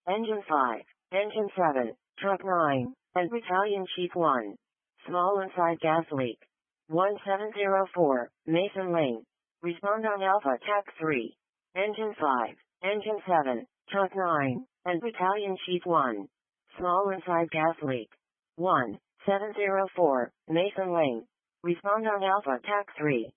Engine 5, Engine 7, Truck 9, and Battalion Chief 1. Small inside gas leak. 1704, Mason Lane. Respond on Alpha TAC 3. Engine 5, Engine 7, Truck 9, and Battalion Chief 1. Small inside gas leak. 1704, Mason Lane. Respond on Alpha TAC 3.